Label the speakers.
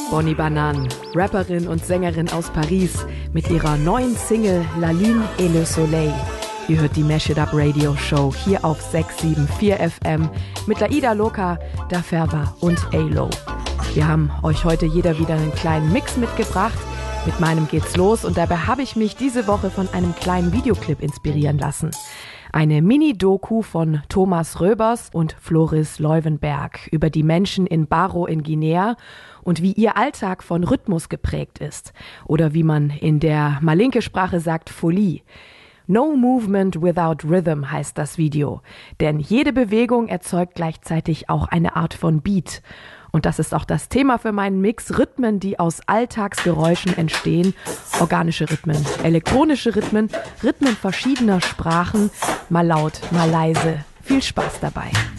Speaker 1: Bonnie Banane, Rapperin und Sängerin aus Paris, mit ihrer neuen Single La Lune et le Soleil. Ihr hört die Mash It Up Radio Show hier auf 674 FM mit Laida Loca, Da Ferva und A-Lo. Wir haben euch heute jeder wieder einen kleinen Mix mitgebracht. Mit meinem geht's los und dabei habe ich mich diese Woche von einem kleinen Videoclip inspirieren lassen. Eine Mini-Doku von Thomas Röbers und Floris Leuwenberg über die Menschen in Barrow in Guinea und wie ihr Alltag von Rhythmus geprägt ist. Oder wie man in der Malinke-Sprache sagt, Folie. No Movement Without Rhythm heißt das Video. Denn jede Bewegung erzeugt gleichzeitig auch eine Art von Beat. Und das ist auch das Thema für meinen Mix. Rhythmen, die aus Alltagsgeräuschen entstehen. Organische Rhythmen, elektronische Rhythmen, Rhythmen verschiedener Sprachen. Mal laut, mal leise. Viel Spaß dabei.